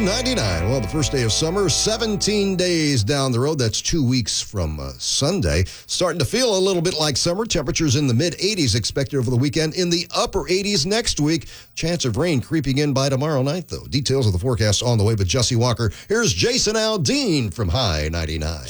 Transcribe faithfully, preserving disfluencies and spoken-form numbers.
ninety-nine. Well, the first day of summer, seventeen days down the road. That's two weeks from uh, Sunday. Starting to feel a little bit like summer. Temperatures in the mid eighties expected over the weekend. In the upper eighties next week. Chance of rain creeping in by tomorrow night, though. Details of the forecast on the way with Jesse Walker. Here's Jason Aldean from High ninety-nine.